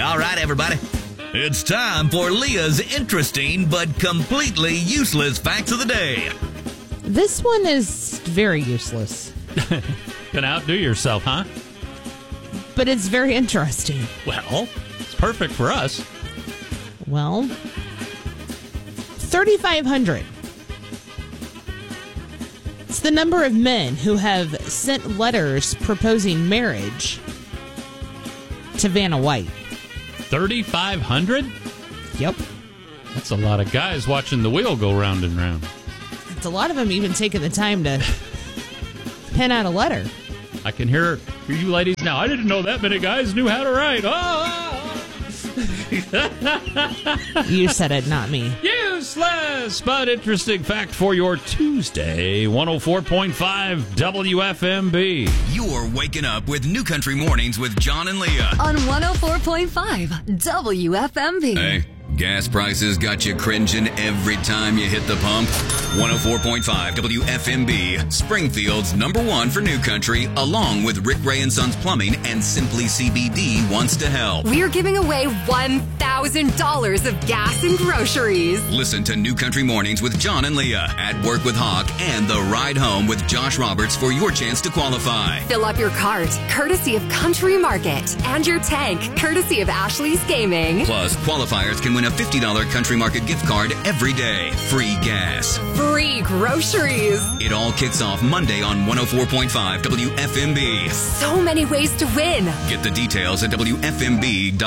All right, everybody. It's time for Leah's interesting but completely useless facts of the day. This one is very useless. Gonna outdo yourself, huh? But it's very interesting. Well, it's perfect for us. Well, 3,500. It's the number of men who have sent letters proposing marriage to Vanna White. 3,500? Yep. That's a lot of guys watching the wheel go round and round. It's a lot of them even taking the time to pen out a letter. I can hear you ladies now. I didn't know that many guys knew how to write. You said it, not me. Useless, but interesting fact for your Tuesday, 104.5 WFMB. You're waking up with New Country Mornings with John and Leah. On 104.5 WFMB. Hey, gas prices got you cringing every time you hit the pump. 104.5 WFMB, Springfield's #1 for New Country, along with Rick Ray and Sons Plumbing and Simply CBD wants to help. We're giving away $1,000 of gas and groceries. Listen to New Country Mornings with John and Leah, At Work with Hawk, and The Ride Home with Josh Roberts for your chance to qualify. Fill up your cart, courtesy of Country Market, and your tank, courtesy of Ashley's Gaming. Plus, qualifiers can win a $50 Country Market gift card every day. Free gas. Free groceries. It all kicks off Monday on 104.5 WFMB. So many ways to win. Get the details at WFMB.com.